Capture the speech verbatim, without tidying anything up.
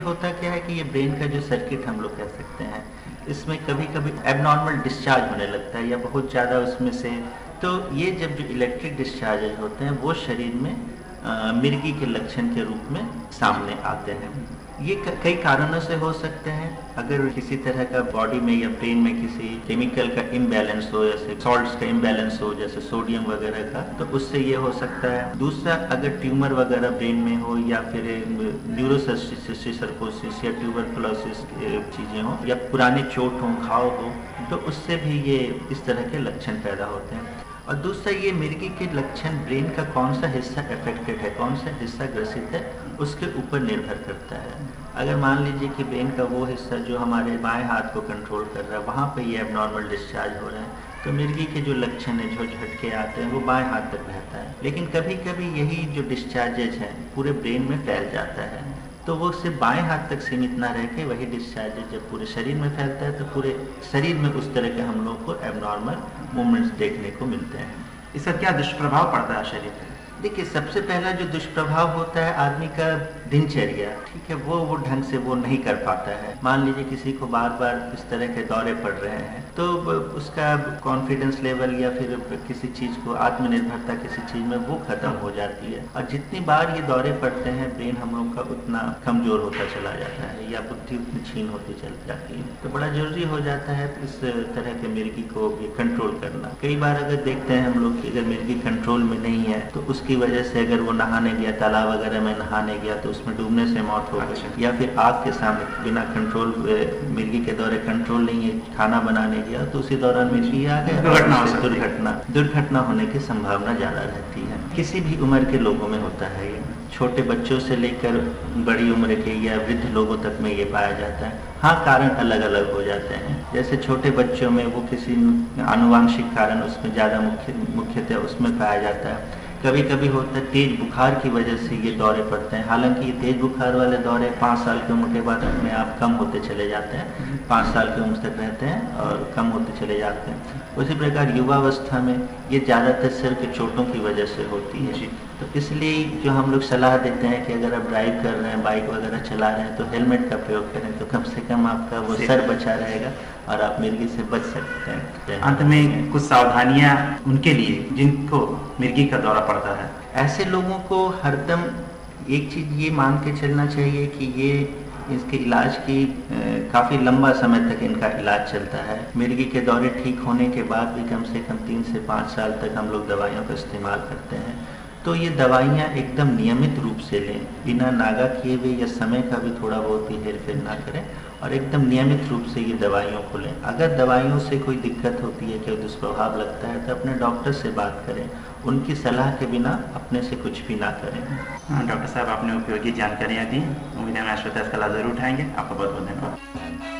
होता क्या है कि ये ब्रेन का जो सर्किट हम लोग कह सकते हैं, इसमें कभी कभी एबनॉर्मल डिस्चार्ज होने लगता है या बहुत ज़्यादा उसमें से, तो ये जब जो इलेक्ट्रिक डिस्चार्जेज होते हैं वो शरीर में आ, मिर्गी के लक्षण के रूप में सामने आते हैं। ये कई कारणों से हो सकते हैं। अगर किसी तरह का बॉडी में या ब्रेन में किसी केमिकल का इम्बैलेंस हो, जैसे सॉल्ट्स का इम्बैलेंस हो, जैसे सोडियम वगैरह का, तो उससे ये हो सकता है। दूसरा, अगर ट्यूमर वगैरह ब्रेन में हो या फिर न्यूरोसिस्टिक सर्कोसिस या ट्यूबरकुलोसिस चीज़ें हो या पुराने चोट हो, घाव हो, तो उससे भी ये इस तरह के लक्षण पैदा होते हैं। और दूसरा, ये मिर्गी के लक्षण ब्रेन का कौन सा हिस्सा अफेक्टेड है, कौन सा हिस्सा ग्रसित है, उसके ऊपर निर्भर करता है। अगर मान लीजिए कि ब्रेन का वो हिस्सा जो हमारे बाएं हाथ को कंट्रोल कर रहा है, वहाँ पे ये एबनॉर्मल डिस्चार्ज हो रहे हैं, तो मिर्गी के जो लक्षण है, जो झटके आते हैं, वो बाएं हाथ तक रहता है। लेकिन कभी कभी यही जो डिस्चार्जेज हैं पूरे ब्रेन में फैल जाता है, तो वो सिर्फ बाएं हाथ तक सीमित ना रह के वही डिस्चार्जेज जब पूरे शरीर में फैलता है, तो पूरे शरीर में उस तरह के हम लोग को एबनॉर्मल मूवमेंट्स देखने को मिलते हैं। इसका क्या दुष्प्रभाव पड़ता है शरीर पर? देखिए, सबसे पहला जो दुष्प्रभाव होता है आदमी का दिनचर्या, ठीक है, वो वो ढंग से वो नहीं कर पाता है। मान लीजिए किसी को बार बार इस तरह के दौरे पड़ रहे हैं, तो उसका कॉन्फिडेंस लेवल या फिर किसी चीज़ को आत्मनिर्भरता किसी चीज़ में वो खत्म हो जाती है। और जितनी बार ये दौरे पड़ते हैं, ब्रेन हम लोग का उतना कमज़ोर होता चला जाता है या बुद्धि उतनी छीन होती चल जाती है। तो बड़ा जरूरी हो जाता है इस तरह के मिर्गी को कंट्रोल करना। कई बार अगर देखते हैं हम लोग कि अगर मिर्गी कंट्रोल में नहीं है, तो उसकी की वजह से अगर वो नहाने गया, तालाब वगैरह में नहाने गया, तो उसमें डूबने से मौत हो गई। या फिर आग के सामने बिना कंट्रोल, मिर्गी के दौरे कंट्रोल नहीं है, खाना बनाने गया, तो उसी दौरान मिर्गी आ गया, दुर्घटना दुर्घटना दुर्घटना होने की संभावना ज़्यादा रहती है। किसी भी उम्र के लोगों में होता है ये, छोटे बच्चों से लेकर बड़ी उम्र के या वृद्ध लोगों तक में ये पाया जाता है। हाँ, कारण अलग अलग हो जाते हैं। जैसे छोटे बच्चों में वो किसी आनुवांशिक कारण उसमें ज़्यादा मुख्य मुख्यतः उसमें पाया जाता है। कभी कभी होता है तेज बुखार की वजह से ये दौरे पड़ते हैं। हालांकि ये तेज बुखार वाले दौरे पाँच साल की उम्र के बाद अपने आप कम होते चले जाते हैं, पाँच साल की उम्र तक रहते हैं और कम होते चले जाते हैं। उसी प्रकार युवावस्था में ये ज़्यादातर सिर के चोटों की वजह से होती है। तो इसलिए जो हम लोग सलाह देते हैं कि अगर आप ड्राइव कर रहे हैं, बाइक वगैरह चला रहे हैं, तो हेलमेट का प्रयोग करें, तो कम से कम आपका वो सर बचा रहेगा और आप मिर्गी से बच सकते हैं। अंत में कुछ सावधानियां उनके लिए जिनको मिर्गी का दौरा पड़ता है। ऐसे लोगों को हरदम एक चीज़ ये मान के चलना चाहिए कि ये इसके इलाज की काफ़ी लंबा समय तक इनका इलाज चलता है। मिर्गी के दौरे ठीक होने के बाद भी कम से कम तीन से पाँच साल तक हम लोग दवाइयों का इस्तेमाल करते हैं। तो ये दवाइयाँ एकदम नियमित रूप से लें, बिना नागा किए हुए या समय का भी थोड़ा बहुत ही हेर फेर ना करें, और एकदम नियमित रूप से ये दवाइयों को लें। अगर दवाइयों से कोई दिक्कत होती है, कोई दुष्प्रभाव लगता है, तो अपने डॉक्टर से बात करें। उनकी सलाह के बिना अपने से कुछ भी ना करें। हाँ डॉक्टर साहब, आपने उपयोगी जानकारियाँ दी। उम्मीद है मैं श्रोता इसका लाभ जरूर उठाएंगे। आपका बहुत बहुत धन्यवाद।